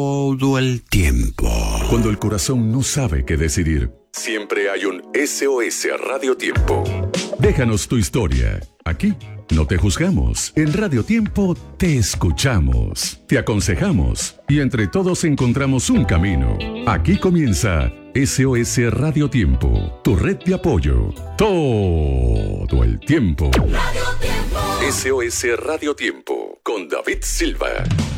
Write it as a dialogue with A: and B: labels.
A: Todo el tiempo.
B: Cuando el corazón no sabe qué decidir, siempre hay un SOS Radio Tiempo. Déjanos tu historia. Aquí no te juzgamos. En Radio Tiempo te escuchamos, te aconsejamos y entre todos encontramos un camino. Aquí comienza SOS Radio Tiempo, tu red de apoyo. Todo el tiempo.
C: Radio Tiempo.
B: SOS Radio Tiempo con David Silva.